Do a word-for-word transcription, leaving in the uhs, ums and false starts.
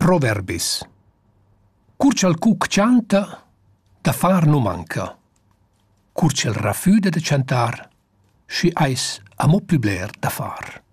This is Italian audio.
Proverbis. Curch'al cuc chanta, da far nu manca. Curch'el rafüda da chantar, schi eis amo plü bler da far.